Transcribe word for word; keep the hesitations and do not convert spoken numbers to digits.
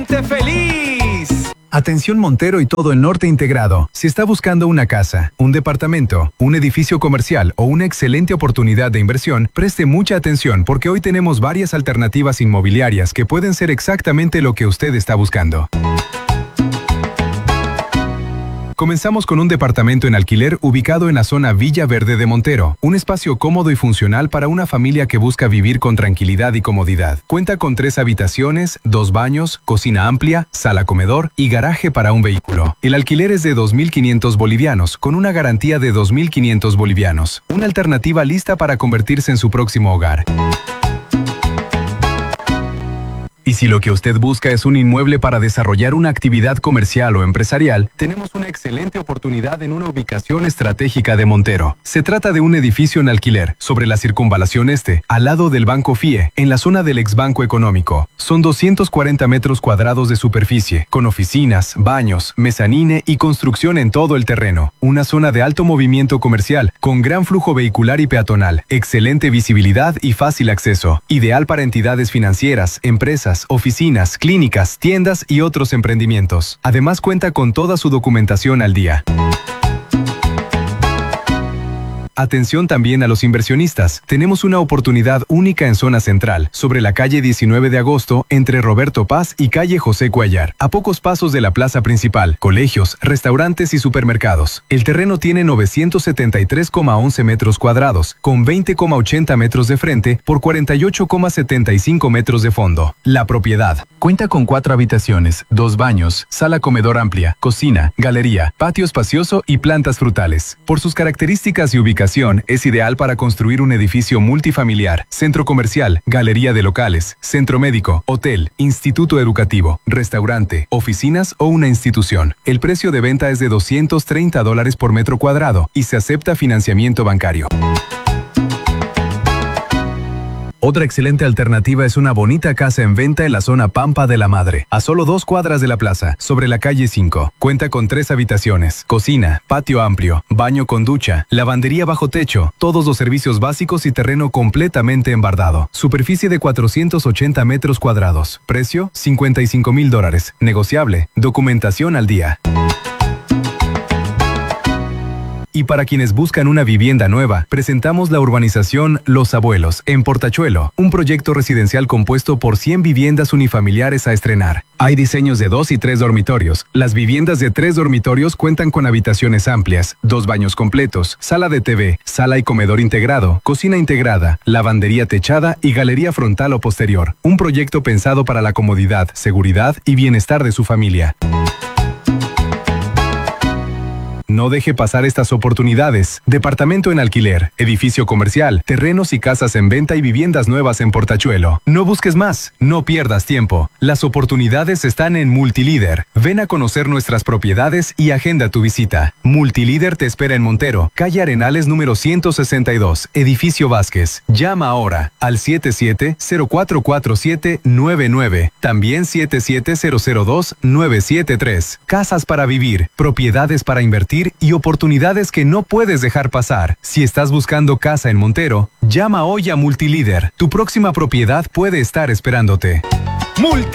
¡Feliz! Atención Montero y todo el norte integrado. Si está buscando una casa, un departamento, un edificio comercial o una excelente oportunidad de inversión, preste mucha atención porque hoy tenemos varias alternativas inmobiliarias que pueden ser exactamente lo que usted está buscando. Comenzamos con un departamento en alquiler ubicado en la zona Villa Verde de Montero, un espacio cómodo y funcional para una familia que busca vivir con tranquilidad y comodidad. Cuenta con tres habitaciones, dos baños, cocina amplia, sala comedor y garaje para un vehículo. El alquiler es de dos mil quinientos bolivianos, con una garantía de dos mil quinientos bolivianos. Una alternativa lista para convertirse en su próximo hogar. Y si lo que usted busca es un inmueble para desarrollar una actividad comercial o empresarial, tenemos una excelente oportunidad en una ubicación estratégica de Montero. Se trata de un edificio en alquiler, sobre la Circunvalación Este, al lado del Banco F I E, en la zona del ex Banco Económico. Son doscientos cuarenta metros cuadrados de superficie, con oficinas, baños, mezanine y construcción en todo el terreno. Una zona de alto movimiento comercial, con gran flujo vehicular y peatonal, excelente visibilidad y fácil acceso. Ideal para entidades financieras, empresas, oficinas, clínicas, tiendas y otros emprendimientos. Además cuenta con toda su documentación al día. Atención también a los inversionistas. Tenemos una oportunidad única en zona central, sobre la calle diecinueve de agosto, entre Roberto Paz y calle José Cuellar, a pocos pasos de la plaza principal, colegios, restaurantes y supermercados. El terreno tiene novecientos setenta y tres coma once metros cuadrados, con veinte coma ochenta metros de frente por cuarenta y ocho coma setenta y cinco metros de fondo. La propiedad cuenta con cuatro habitaciones, dos baños, sala comedor amplia, cocina, galería, patio espacioso y plantas frutales. Por sus características y ubicación, es ideal para construir un edificio multifamiliar, centro comercial, galería de locales, centro médico, hotel, instituto educativo, restaurante, oficinas o una institución. El precio de venta es de doscientos treinta dólares por metro cuadrado y se acepta financiamiento bancario. Otra excelente alternativa es una bonita casa en venta en la zona Pampa de la Madre, a solo dos cuadras de la plaza, sobre la calle cinco. Cuenta con tres habitaciones, cocina, patio amplio, baño con ducha, lavandería bajo techo, todos los servicios básicos y terreno completamente embardado. Superficie de cuatrocientos ochenta metros cuadrados. Precio, cincuenta y cinco mil dólares. Negociable. Documentación al día. Y para quienes buscan una vivienda nueva, presentamos la urbanización Los Abuelos, en Portachuelo, un proyecto residencial compuesto por cien viviendas unifamiliares a estrenar. Hay diseños de dos y tres dormitorios. Las viviendas de tres dormitorios cuentan con habitaciones amplias, dos baños completos, sala de T V, sala y comedor integrado, cocina integrada, lavandería techada y galería frontal o posterior. Un proyecto pensado para la comodidad, seguridad y bienestar de su familia. No deje pasar estas oportunidades. Departamento en alquiler, edificio comercial, terrenos y casas en venta y viviendas nuevas en Portachuelo. No busques más, no pierdas tiempo. Las oportunidades están en Multilíder. Ven a conocer nuestras propiedades y agenda tu visita. Multilíder te espera en Montero, calle Arenales número ciento sesenta y dos, edificio Vázquez. Llama ahora al siete siete cero cuatro cuatro siete nueve nueve, también siete siete cero cero dos nueve siete tres. Casas para vivir, propiedades para invertir y oportunidades que no puedes dejar pasar. Si estás buscando casa en Montero, llama hoy a Multilíder. Tu próxima propiedad puede estar esperándote. Multi